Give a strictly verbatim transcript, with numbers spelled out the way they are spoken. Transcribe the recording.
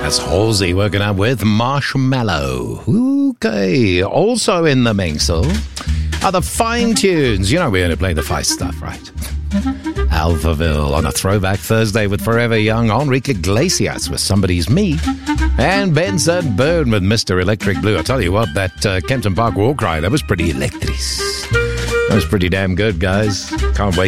That's Halsey working out with Marshmallow. Okay, also in the mix are the fine tunes. You know we only play the fine stuff, right? Alphaville on a Throwback Thursday with Forever Young. Enrique Iglesias with Somebody's Me. And Benson Boone with Mister Electric Blue. I tell you what, that uh, Kempton Park War Cry, that was pretty electric. That was pretty damn good, guys. Can't wait